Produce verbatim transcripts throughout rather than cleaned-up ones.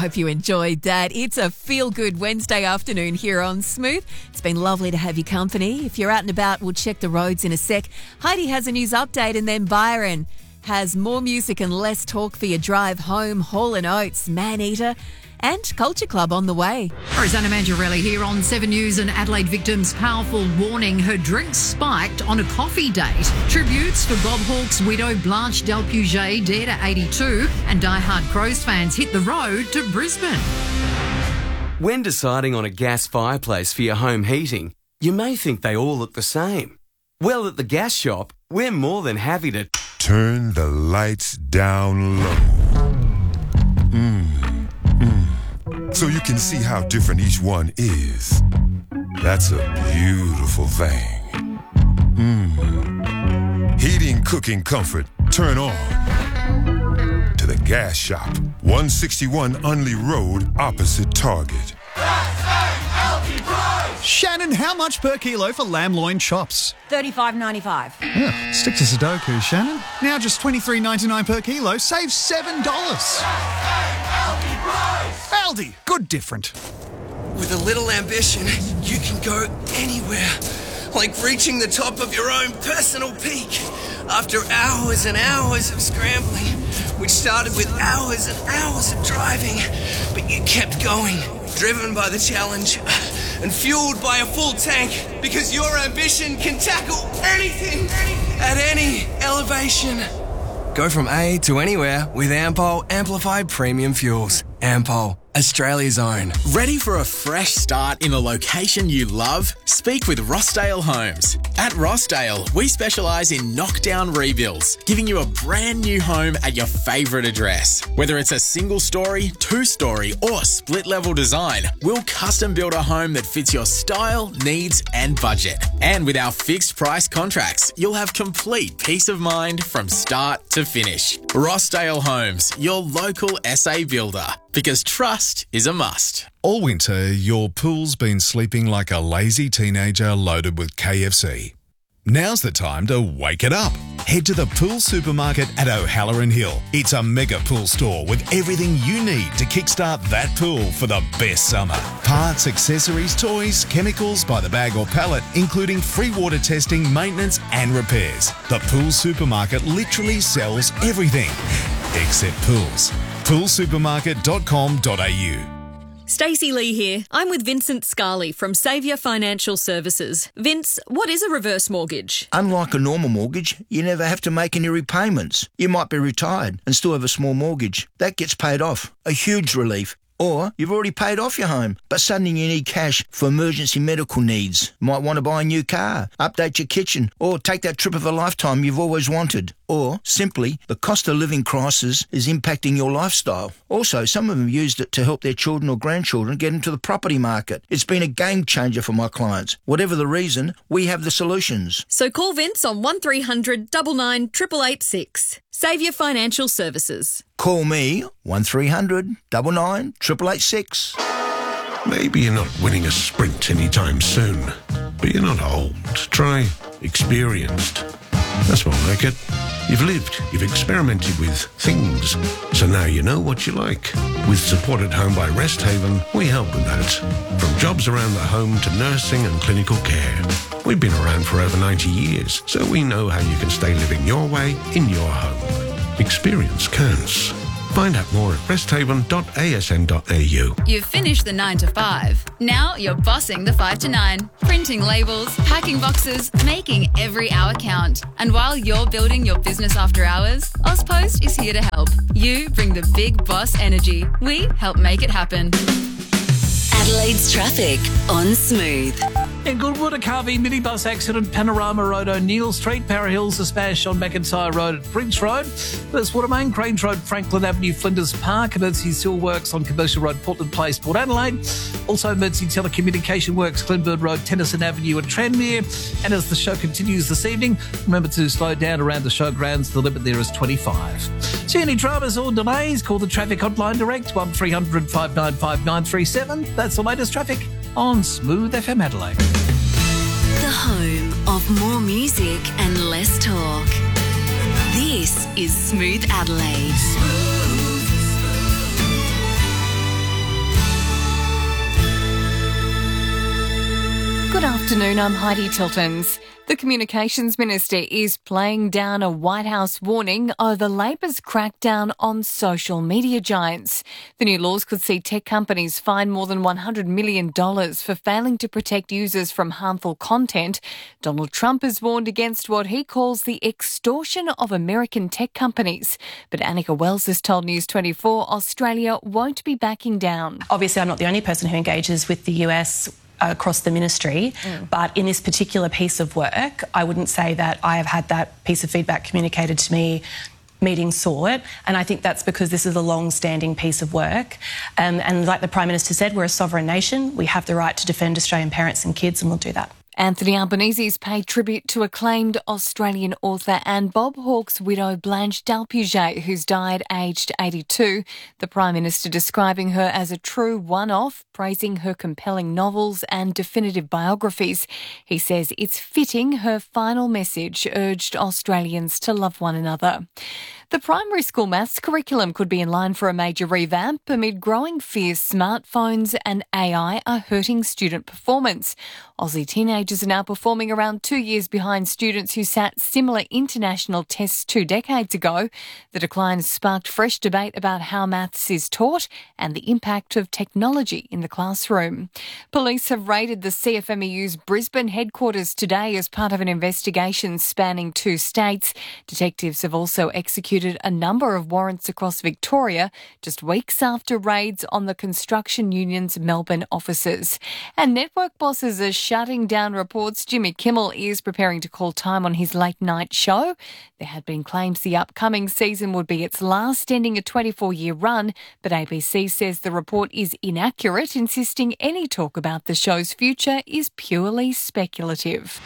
hope you enjoyed that. It's a feel-good Wednesday afternoon here on Smooth. It's been lovely to have your company. If you're out and about, we'll check the roads in a sec. Heidi has a news update, and then Byron has more music and less talk for your drive home. Hall and Oates, Man-Eater, and Culture Club on the way. Rosanna Mangiarelli here on Seven News. And Adelaide victim's powerful warning: her drink spiked on a coffee date. Tributes for Bob Hawke's widow Blanche Delpuget, dead at eighty-two, and Die-Hard Crows fans hit the road to Brisbane. When deciding on a gas fireplace for your home heating, you may think they all look the same. Well, at the gas shop, we're more than happy to turn the lights down low. Mm. So you can see how different each one is. That's a beautiful thing. Mm. Heating, cooking, comfort, turn on to the gas shop. one sixty-one Unley Road, opposite Target. Shannon, how much per kilo for lamb loin chops? thirty-five ninety-five. Yeah, stick to Sudoku, Shannon. Now just twenty-three ninety-nine per kilo, save seven dollars. Aldi, good different. With a little ambition, you can go anywhere. Like reaching the top of your own personal peak. After hours and hours of scrambling, which started with hours and hours of driving, but you kept going, driven by the challenge and fueled by a full tank, because your ambition can tackle anything at any elevation. Go from A to anywhere with Ampol Amplified Premium Fuels. Ampol, Australia's own. Ready for a fresh start in a location you love? Speak with Rossdale Homes. At Rossdale, we specialise in knockdown rebuilds, giving you a brand new home at your favourite address. Whether it's a single story, two story or split level design, we'll custom build a home that fits your style, needs and budget. And with our fixed price contracts, you'll have complete peace of mind from start to finish. Rossdale Homes, your local S A builder. Because trust is a must. All winter, your pool's been sleeping like a lazy teenager loaded with K F C. Now's the time to wake it up. Head to the Pool Supermarket at O'Halloran Hill. It's a mega pool store with everything you need to kickstart that pool for the best summer. Parts, accessories, toys, chemicals by the bag or pallet, including free water testing, maintenance and repairs. The Pool Supermarket literally sells everything except pools. pool supermarket dot com dot a u. Stacey Lee here. I'm with Vincent Scarley from Saviour Financial Services. Vince, what is a reverse mortgage? Unlike a normal mortgage, you never have to make any repayments. You might be retired and still have a small mortgage. That gets paid off. A huge relief. Or you've already paid off your home, but suddenly you need cash for emergency medical needs. Might want to buy a new car, update your kitchen, or take that trip of a lifetime you've always wanted. Or, simply, the cost of living crisis is impacting your lifestyle. Also, some of them used it to help their children or grandchildren get into the property market. It's been a game changer for my clients. Whatever the reason, we have the solutions. So call Vince on one three hundred nine nine eight eight eight six. Saviour Financial Services. Call me, one three hundred nine nine eight eight eight six. Maybe you're not winning a sprint anytime soon, but you're not old. Try experienced. That's more like it. You've lived, you've experimented with things, so now you know what you like. With Support at Home by Rest Haven, we help with that. From jobs around the home to nursing and clinical care. We've been around for over ninety years, so we know how you can stay living your way in your home. Experience counts. Find out more at rest haven dot a s n dot a u. You've finished the nine to five. Now you're bossing the five to nine. Printing labels, packing boxes, making every hour count. And while you're building your business after hours, Ozpost is here to help. You bring the big boss energy. We help make it happen. Adelaide's traffic on Smooth. In Goodwood, a car v minibus accident, Panorama Road, O'Neill Street, Para Hills, a smash on McIntyre Road at Prince Road. There's Watermain, Cranes Road, Franklin Avenue, Flinders Park, Emergency Seal Works on Commercial Road, Portland Place, Port Adelaide. Also Emergency Telecommunication Works, Glenburn Road, Tennyson Avenue and Tranmere. And as the show continues this evening, remember to slow down around the showgrounds. The limit there is twenty-five. See any dramas or delays? Call the Traffic Hotline direct, one three hundred five nine five nine three seven. That's the latest traffic on Smooth F M Adelaide. The home of more music and less talk. This is Smooth Adelaide. Afternoon, I'm Heidi Tiltons. The Communications Minister is playing down a White House warning over Labor's crackdown on social media giants. The new laws could see tech companies fine more than one hundred million dollars for failing to protect users from harmful content. Donald Trump has warned against what he calls the extortion of American tech companies. But Annika Wells has told News twenty-four Australia won't be backing down. Obviously, I'm not the only person who engages with the U S across the ministry, mm. but in this particular piece of work, I wouldn't say that I have had that piece of feedback communicated to me, meeting sought, and I think that's because this is a long-standing piece of work. Um, and like the Prime Minister said, we're a sovereign nation. We have the right to defend Australian parents and kids, and we'll do that. Anthony Albanese's paid tribute to acclaimed Australian author Anne Bob Hawke's widow Blanche Delpuget, who's died aged eighty-two. The Prime Minister describing her as a true one-off, praising her compelling novels and definitive biographies. He says it's fitting her final message urged Australians to love one another. The primary school maths curriculum could be in line for a major revamp amid growing fears smartphones and A I are hurting student performance. Aussie teenagers are now performing around two years behind students who sat similar international tests two decades ago. The decline has sparked fresh debate about how maths is taught and the impact of technology in the classroom. Police have raided the C F M E U's Brisbane headquarters today as part of an investigation spanning two states. Detectives have also executed a number of warrants across Victoria just weeks after raids on the construction union's Melbourne offices. And network bosses are shutting down reports Jimmy Kimmel is preparing to call time on his late night show. There had been claims the upcoming season would be its last, ending a twenty-four year run, but A B C says the report is inaccurate, insisting any talk about the show's future is purely speculative.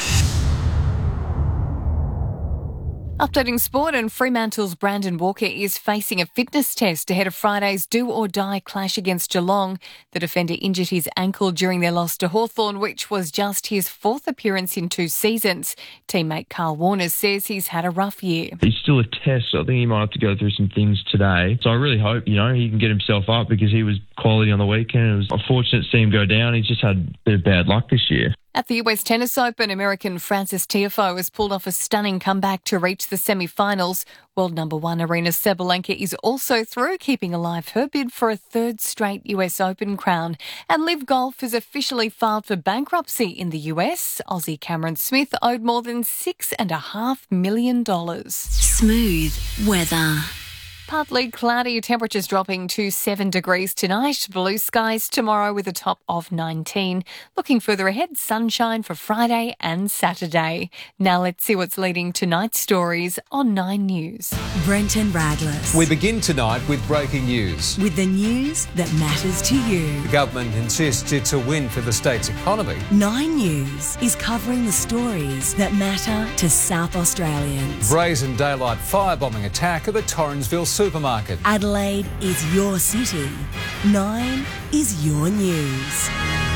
Updating sport, and Fremantle's Brandon Walker is facing a fitness test ahead of Friday's do-or-die clash against Geelong. The defender injured his ankle during their loss to Hawthorn, which was just his fourth appearance in two seasons. Teammate Carl Warner says he's had a rough year. It's still a test, so I think he might have to go through some things today. So I really hope, you know, he can get himself up because he was quality on the weekend. It was unfortunate to see him go down. He's just had a bit of bad luck this year. At the U S Tennis Open, American Frances Tiafoe has pulled off a stunning comeback to reach the semi-finals. World number one Aryna Sabalenka is also through, keeping alive her bid for a third straight U S Open crown. And Liv Golf has officially filed for bankruptcy in the U S. Aussie Cameron Smith owed more than six and a half million dollars. Smooth weather. Partly cloudy, temperatures dropping to seven degrees tonight. Blue skies tomorrow with a top of nineteen. Looking further ahead, sunshine for Friday and Saturday. Now let's see what's leading tonight's stories on Nine News. Brenton Radless. We begin tonight with breaking news. With the news that matters to you. The government insists it's a win for the state's economy. Nine News is covering the stories that matter to South Australians. Brazen daylight firebombing attack at the Torrensville supermarket. Adelaide is your city. Nine is your news.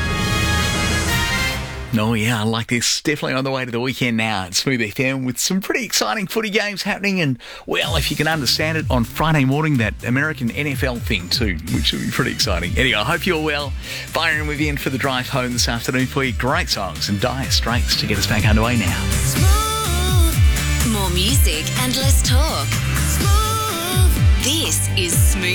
Oh yeah, I like this. Definitely on the way to the weekend now at Smooth F M with some pretty exciting footy games happening, and well, if you can understand it, on Friday morning that American N F L thing too, which will be pretty exciting. Anyway, I hope you're well. Byron with you in for the drive home this afternoon for you. Great songs and Dire Straits to get us back underway now. Smooth. More music and less talk. Smooth. This is Smooth.